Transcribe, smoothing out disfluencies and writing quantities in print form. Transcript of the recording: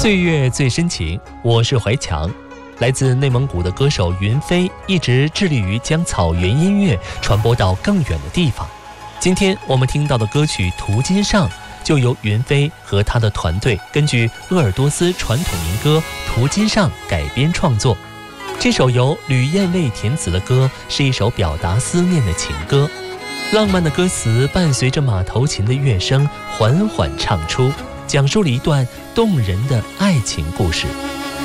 岁月最深情，我是怀强。来自内蒙古的歌手云飞一直致力于将草原音乐传播到更远的地方。今天我们听到的歌曲《途经上》就由云飞和他的团队根据鄂尔多斯传统民歌《途经上》改编创作。这首由吕燕蔚填词的歌是一首表达思念的情歌，浪漫的歌词伴随着马头琴的乐声缓缓唱出，讲述了一段动人的爱情故事。